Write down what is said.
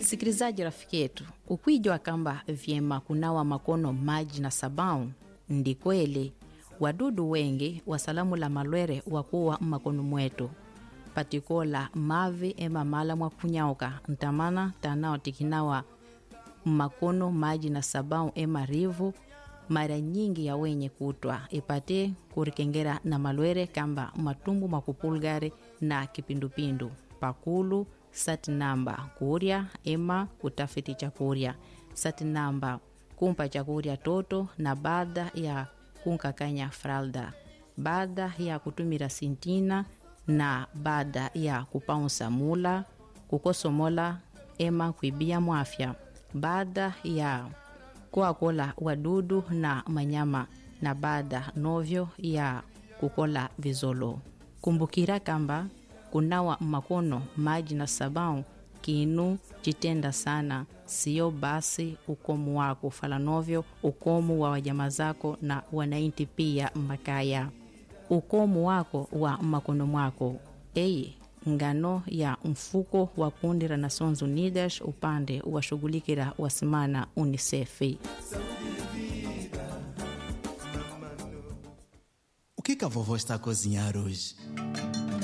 Sikilizaji rafiki yetu, ukwijua kamba vyema kunawa makono maji na sabau, ndi kweli wadudu wengi wasalamu la malwere wakuwa makono mwetu. Patikola mavi ema mala mwa kunyauka, ntamana tanao tikinawa makono maji na sabau ema rivu, mara nyingi ya wenye kutwa ipate kurikengera na malwere kamba matumbu makupulgari na kipindupindu, pakulu, sati namba kuria ema kutafiti chakuria, sati namba kumpa chakuria toto na baada ya kunkakanya fralda, baada ya kutumira sintina na baada ya kupaunsa mula, kukosomola ema kuibia mwafya, baada ya kuakola wadudu na manyama na baada novyo ya kukola vizolo. Kumbukira kamba kunawa makono maji na sabau kinu chitenda sana, sio basi ukomu wako fala novyo ukomu wa wajama zako na wanainti pia makaya. Ukomu wako wa makono mwako. Ngano ya mfuko wa kundi la Nations Unidas upande wa shugulikira wasimana UNICEF. O que a vovó está a cozinhar hoje?